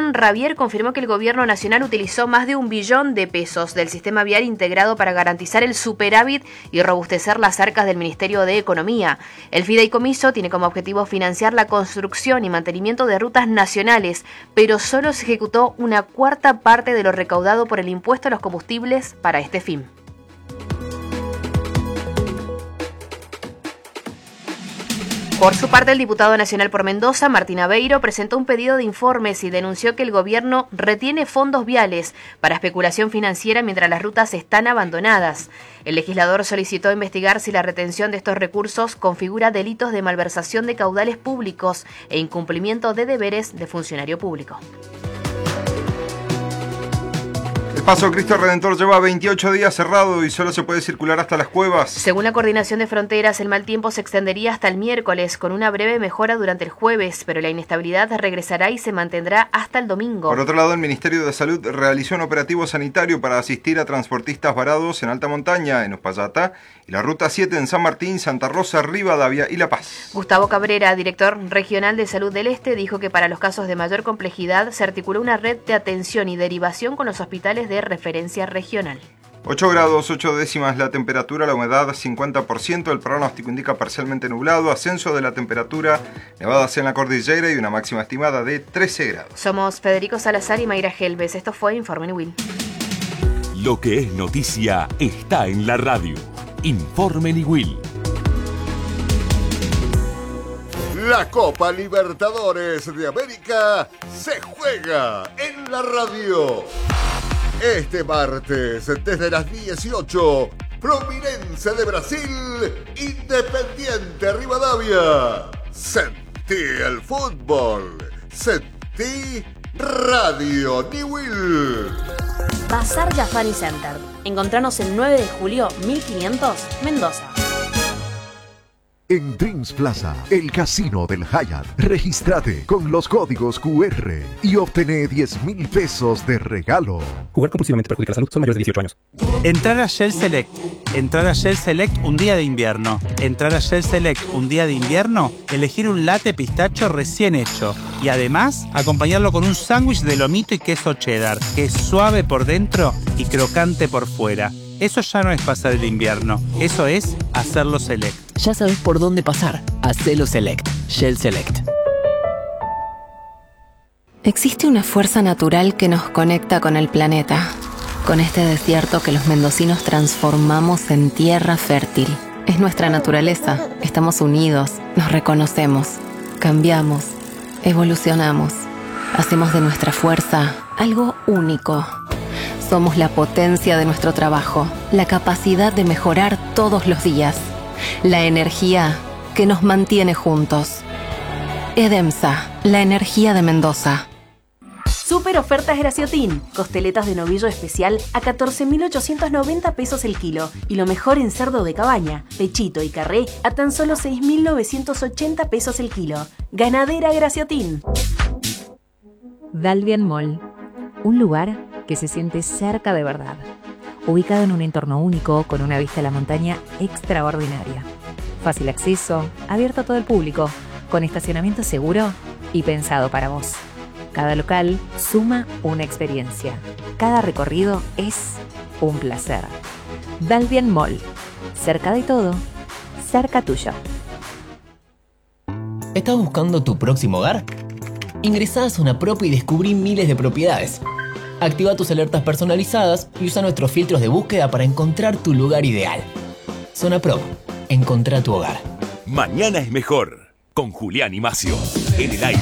Julián Rabier confirmó que el gobierno nacional utilizó más de 1 billón de pesos del sistema vial integrado para garantizar el superávit y robustecer las arcas del Ministerio de Economía. El fideicomiso tiene como objetivo financiar la construcción y mantenimiento de rutas nacionales, pero solo se ejecutó una cuarta parte de lo recaudado por el impuesto a los combustibles para este fin. Por su parte, el diputado nacional por Mendoza, Martín Aveiro, presentó un pedido de informes y denunció que el gobierno retiene fondos viales para especulación financiera mientras las rutas están abandonadas. El legislador solicitó investigar si la retención de estos recursos configura delitos de malversación de caudales públicos e incumplimiento de deberes de funcionario público. Paso Cristo Redentor lleva 28 días cerrado y solo se puede circular hasta Las Cuevas. Según la Coordinación de Fronteras, el mal tiempo se extendería hasta el miércoles, con una breve mejora durante el jueves, pero la inestabilidad regresará y se mantendrá hasta el domingo. Por otro lado, el Ministerio de Salud realizó un operativo sanitario para asistir a transportistas varados en alta montaña, en Uspallata, y la Ruta 7 en San Martín, Santa Rosa, Rivadavia y La Paz. Gustavo Cabrera, director regional de Salud del Este, dijo que para los casos de mayor complejidad se articuló una red de atención y derivación con los hospitales de referencia regional. 8 grados 8 décimas la temperatura, la humedad 50%, el pronóstico indica parcialmente nublado, ascenso de la temperatura, nevadas en la cordillera y una máxima estimada de 13 grados. Somos Federico Salazar y Mayra Helves, esto fue Informe Niwil. Lo que es noticia está en la radio. Informe Niwil. La Copa Libertadores de América se juega en la radio. Este martes, desde las 18, Fluminense de Brasil, Independiente Rivadavia. Sentí el fútbol, sentí Radio Niwil. Bazar Jafari Center. Encontranos el 9 de julio 1500, Mendoza. En Dreams Plaza, el casino del Hyatt. Regístrate con los códigos QR y obtené 10.000 pesos de regalo. Jugar compulsivamente perjudica la salud. Son mayores de 18 años. Entrar a Shell Select. Entrar a Shell Select un día de invierno. Entrar a Shell Select un día de invierno. Elegir un latte pistacho recién hecho. Y además, acompañarlo con un sándwich de lomito y queso cheddar, que es suave por dentro y crocante por fuera. Eso ya no es pasar el invierno. Eso es hacerlo Select. Ya sabes por dónde pasar. Hacelo Select. Shell Select. Existe una fuerza natural que nos conecta con el planeta, con este desierto que los mendocinos transformamos en tierra fértil. Es nuestra naturaleza. Estamos unidos, nos reconocemos, cambiamos, evolucionamos. Hacemos de nuestra fuerza algo único. Somos la potencia de nuestro trabajo, la capacidad de mejorar todos los días, la energía que nos mantiene juntos. Edemsa, la energía de Mendoza. Super ofertas Graciotin. Costeletas de novillo especial a 14.890 pesos el kilo. Y lo mejor en cerdo de cabaña, pechito y carré a tan solo 6.980 pesos el kilo. Ganadera Graciotin. Dalvian Mall. Un lugar que se siente cerca de verdad. Ubicado en un entorno único con una vista a la montaña extraordinaria. Fácil acceso, abierto a todo el público, con estacionamiento seguro y pensado para vos. Cada local suma una experiencia. Cada recorrido es un placer. Dalvian Mall. Cerca de todo, cerca tuyo. ¿Estás buscando tu próximo hogar? Ingresá a Zona Prop y descubrí miles de propiedades. Activa tus alertas personalizadas y usa nuestros filtros de búsqueda para encontrar tu lugar ideal. Zona Prop. Encontrá tu hogar. Mañana es mejor. Con Julián y Macio. En el aire.